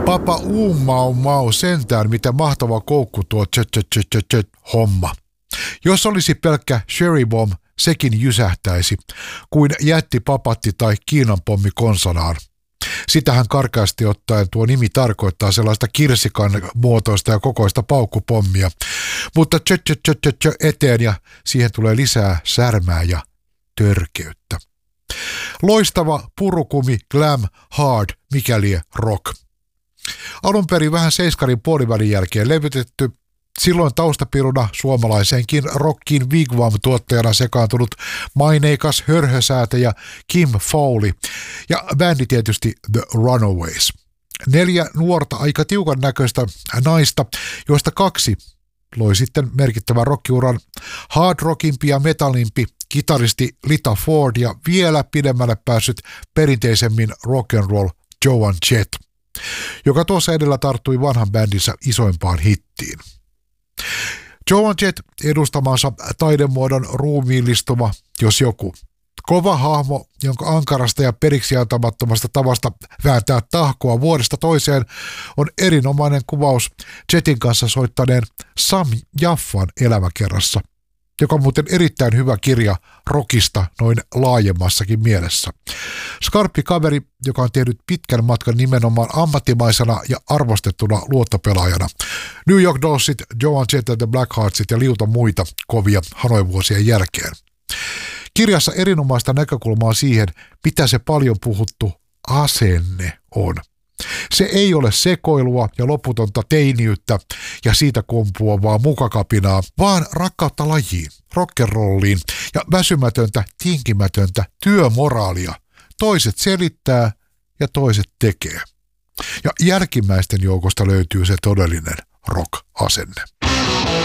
Papa Mau Mau, sentään mitä mahtava koukku tuo homma. Jos olisi pelkkä Cherry Bomb, sekin jysähtäisi, kuin jätti papatti tai Kiinan pommi konsanaan. Sitähän karkeasti ottaen tuo nimi tarkoittaa sellaista kirsikan muotoista ja kokoista paukkupommia, mutta eteen ja siihen tulee lisää särmää ja törkeyttä. Loistava purukumi, glam, hard, mikäli rock. Alun perin vähän seiskarin puolivälin jälkeen levytetty, silloin taustapiruna suomalaiseenkin rockin Wigwam-tuottajana sekaantunut maineikas hörhösäätäjä Kim Fowley ja bändi tietysti The Runaways. 4 nuorta aika tiukan näköistä naista, joista 2 loi sitten merkittävän rockiuran, hard rockimpi ja metallimpi kitaristi Lita Ford ja vielä pidemmälle päässyt perinteisemmin rock'n'roll Joan Jett, joka tuossa edellä tarttui vanhan bändinsä isoimpaan hittiin. Joan Jett edustamansa taidemuodon ruumiillistuma, jos joku. Kova hahmo, jonka ankarasta ja periksi antamattomasta tavasta vääntää tahkoa vuodesta toiseen, on erinomainen kuvaus Jettin kanssa soittaneen Sam Jaffan elämäkerrassa, joka on muuten erittäin hyvä kirja rockista noin laajemmassakin mielessä. Skarppi kaveri, joka on tehnyt pitkän matkan nimenomaan ammattimaisena ja arvostettuna luottopelaajana. New York Dollsit, Joan Jett and the Blackheartsit ja liuta muita kovia Hanoi-vuosien jälkeen. Kirjassa erinomaista näkökulmaa siihen, mitä se paljon puhuttu asenne on. Se ei ole sekoilua ja loputonta teiniyttä ja siitä kumpuavaa mukakapinaa, vaan rakkautta lajiin, rock'n'rolliin ja väsymätöntä, tinkimätöntä työmoraalia. Toiset selittää ja toiset tekee. Ja jälkimmäisten joukosta löytyy se todellinen rock-asenne.